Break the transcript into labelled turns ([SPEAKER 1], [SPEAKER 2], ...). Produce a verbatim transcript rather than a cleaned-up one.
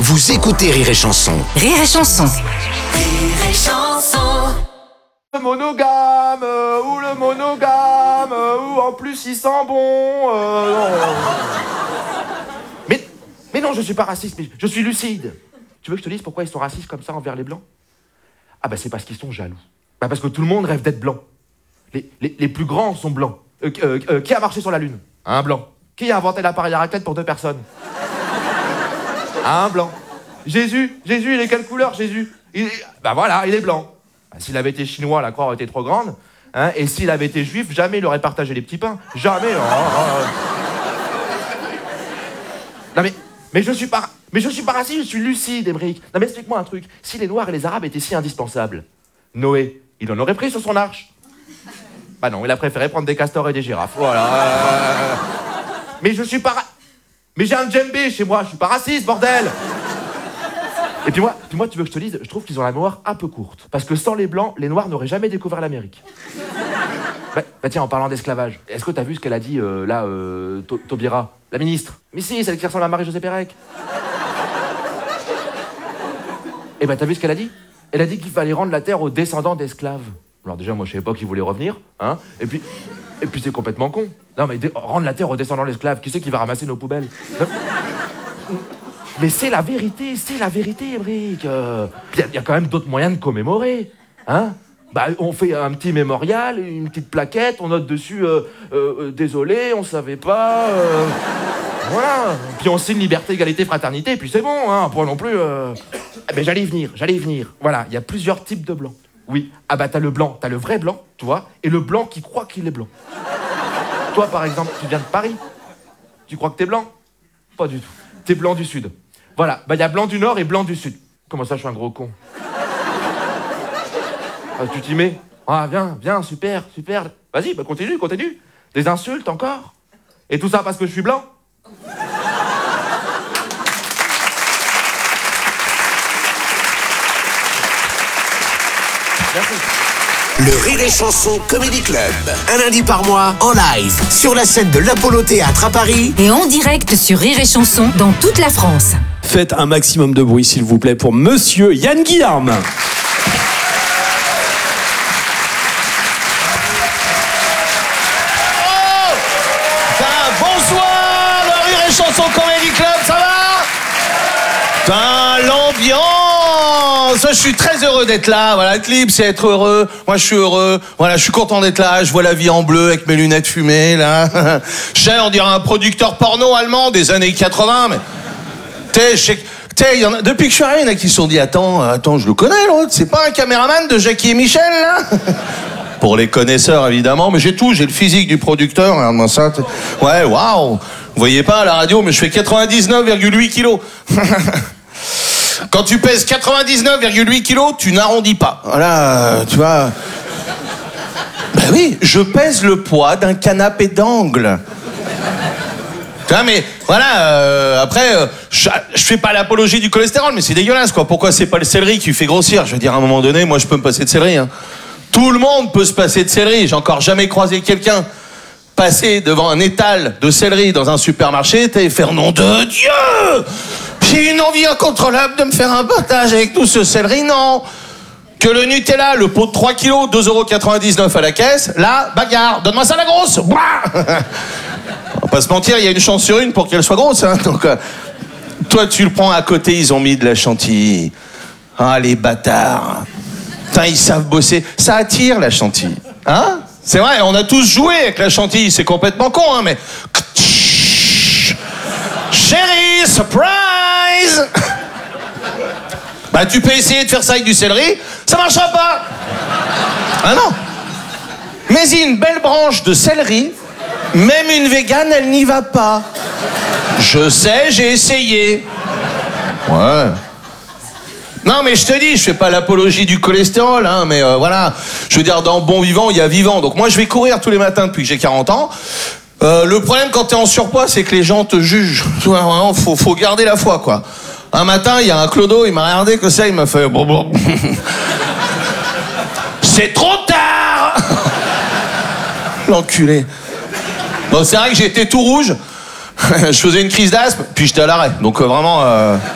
[SPEAKER 1] Vous écoutez Rire et Chanson.
[SPEAKER 2] Rire et Chanson.
[SPEAKER 3] Rire et Chanson.
[SPEAKER 4] Le monogame, euh, ou le monogame, euh, ou en plus il sent bon. Euh, non. mais, mais non, je suis pas raciste, mais je suis lucide. Tu veux que je te dise pourquoi ils sont racistes comme ça envers les blancs? Ah bah c'est parce qu'ils sont jaloux. Bah parce que tout le monde rêve d'être blanc. Les, les, les plus grands sont blancs. Euh, euh, euh, qui a marché sur la Lune? Un blanc. Qui a inventé l'appareil à raclette pour deux personnes? Un blanc. Jésus, Jésus, il est quelle couleur, Jésus? il, Bah voilà, il est blanc. Bah, s'il avait été chinois, la croix aurait été trop grande. Hein, et s'il avait été juif, jamais il aurait partagé les petits pains. Jamais. Oh, oh, oh. Non mais, mais je suis pas, mais je suis pas raciste, je suis lucide, Émeric. Non mais explique-moi un truc. Si les Noirs et les Arabes étaient si indispensables, Noé, il en aurait pris sur son arche? Bah non, il a préféré prendre des castors et des girafes. Voilà. Euh... Mais je suis pas... Ra... Mais j'ai un djembé chez moi, je suis pas raciste, bordel. Et puis moi, puis moi, tu veux que je te dise, je trouve qu'ils ont la mémoire un peu courte. Parce que sans les Blancs, les Noirs n'auraient jamais découvert l'Amérique. Bah, bah tiens, en parlant d'esclavage, est-ce que t'as vu ce qu'elle a dit, euh, là, euh, Taubira, la ministre? Mais si, celle qui ressemble à Marie-Josée Pérec. Et bah t'as vu ce qu'elle a dit? Elle a dit qu'il fallait rendre la terre aux descendants d'esclaves. Alors déjà, moi, je savais pas qu'ils voulaient revenir, hein. Et puis, et puis c'est complètement con. Non, mais rendre la terre aux descendants d'esclaves, qui c'est qui va ramasser nos poubelles? Non. Mais c'est la vérité, c'est la vérité, Émeric. Il euh, y, y a quand même d'autres moyens de commémorer, hein. Bah, on fait un petit mémorial, une petite plaquette, on note dessus euh, euh, « Désolé, on savait pas... Euh... » Voilà. Puis on signe liberté, égalité, fraternité, puis c'est bon, hein. Pas non plus... Euh... Mais j'allais y venir, j'allais y venir. Voilà, il y a plusieurs types de blancs. Oui, ah bah t'as le blanc, t'as le vrai blanc, tu vois, et le blanc qui croit qu'il est blanc. Toi, par exemple, tu viens de Paris. Tu crois que t'es blanc? Pas du tout. T'es blanc du Sud. Voilà, bah y a blanc du Nord et blanc du Sud. Comment ça, je suis un gros con? Ah, tu t'y mets? Ah, viens, viens, super, super. Vas-y, bah continue, continue. Des insultes encore? Et tout ça parce que je suis blanc? Merci.
[SPEAKER 1] Le Rire et Chanson Comedy Club. Un lundi par mois, en live, sur la scène de l'Apollo Théâtre à Paris.
[SPEAKER 2] Et en direct sur Rire et Chanson dans toute la France.
[SPEAKER 5] Faites un maximum de bruit, s'il vous plaît, pour Monsieur Yann Guillarme.
[SPEAKER 6] Bonsoir, le Rire et Chanson Comedy Club, ça va? Putain, l'ambiance! Je suis très heureux d'être là, voilà, le clip c'est être heureux, moi je suis heureux, voilà, je suis content d'être là, je vois la vie en bleu avec mes lunettes fumées, là. Je sais, on dirait un producteur porno allemand des années quatre-vingts, mais... T'sais, je sais... T'sais, y en a... depuis que je suis arrivé, il y en a qui se sont dit, attends, attends, je le connais l'autre, c'est pas un caméraman de Jackie et Michel, là? Pour les connaisseurs, évidemment, mais j'ai tout, j'ai le physique du producteur, regarde-moi ça. T'sais. Ouais, waouh! Vous voyez pas à la radio, mais je fais quatre-vingt-dix-neuf virgule huit kilos. Quand tu pèses quatre-vingt-dix-neuf virgule huit kilos, tu n'arrondis pas. Voilà, tu vois... Ben oui, je pèse le poids d'un canapé d'angle. Tu vois, mais voilà, euh, après, euh, je, je fais pas l'apologie du cholestérol, mais c'est dégueulasse, quoi. Pourquoi c'est pas le céleri qui fait grossir? Je veux dire, à un moment donné, moi, je peux me passer de céleri, hein. Tout le monde peut se passer de céleri. J'ai encore jamais croisé quelqu'un passer devant un étal de céleri dans un supermarché et faire nom de Dieu! J'ai une envie incontrôlable de me faire un partage avec tout ce céleri, non. Que le Nutella, le pot de trois kilos, deux euros quatre-vingt-dix-neuf à la caisse, là, bagarre, donne-moi ça la grosse. On va pas se mentir, il y a une chance sur une pour qu'elle soit grosse, hein. Donc, euh, toi, tu le prends à côté, ils ont mis de la chantilly. Ah, les bâtards. Putain, ils savent bosser. Ça attire, la chantilly. Hein? C'est vrai, on a tous joué avec la chantilly, c'est complètement con, hein, mais... Chérie, surprise! Bah, tu peux essayer de faire ça avec du céleri, ça marchera pas! Ah non! Mais une belle branche de céleri, même une végane, elle n'y va pas. Je sais, j'ai essayé. Ouais. Non, mais je te dis, je fais pas l'apologie du cholestérol, hein, mais euh, voilà. Je veux dire, dans Bon Vivant, il y a Vivant. Donc moi, je vais courir tous les matins depuis que j'ai quarante ans. Euh, le problème quand t'es en surpoids, c'est que les gens te jugent. Tu vois, vraiment, faut, faut garder la foi, quoi. Un matin, il y a un clodo, il m'a regardé que ça, il m'a fait... C'est trop tard. L'enculé. Bon, c'est vrai que j'étais tout rouge. Je faisais une crise d'asthme, puis j'étais à l'arrêt. Donc euh, vraiment... Euh...